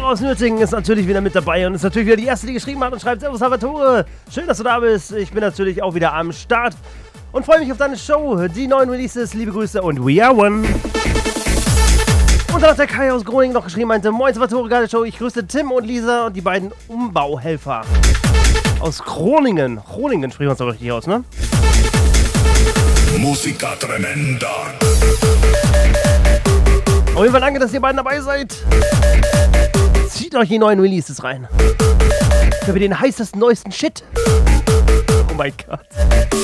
aus Nürtingen ist natürlich wieder mit dabei und ist natürlich wieder die erste, die geschrieben hat und schreibt: Servus Salvatore, schön, dass du da bist. Ich bin natürlich auch wieder am Start und freue mich auf deine Show, die neuen Releases, liebe Grüße und We Are One. Und dann hat der Kai aus Groningen noch geschrieben, meinte: Moin Salvatore, geile Show, ich grüße Tim und Lisa und die beiden Umbauhelfer aus Groningen. Groningen sprechen wir uns aber richtig aus, ne? Musica tremenda. Auf jeden Fall danke, dass ihr beiden dabei seid. Zieht euch die neuen Releases rein. Für den heißesten, neuesten Shit. Oh mein Gott.